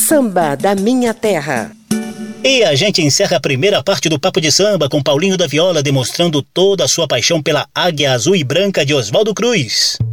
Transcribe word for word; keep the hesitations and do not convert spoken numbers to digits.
Samba da Minha Terra. E a gente encerra a primeira parte do Papo de Samba com Paulinho da Viola demonstrando toda a sua paixão pela águia azul e branca de Oswaldo Cruz.